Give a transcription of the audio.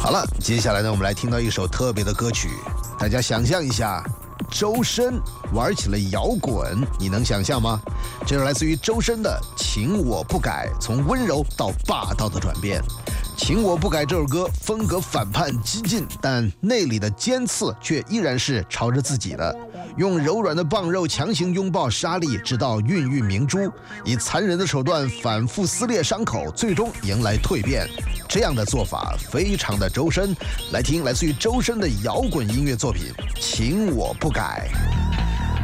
好了，接下来呢，我们来听到一首特别的歌曲，大家想象一下，周深玩起了摇滚，你能想象吗？这是来自于周深的《情我不改》，从温柔到霸道的转变。《情我不改》这首歌风格反叛激进，但内里的尖刺却依然是朝着自己的，用柔软的棒肉强行拥抱沙粒，直到孕育明珠，以残忍的手段反复撕裂伤口，最终迎来蜕变。这样的做法非常的周深，来听来自于周深的摇滚音乐作品《情我不改》。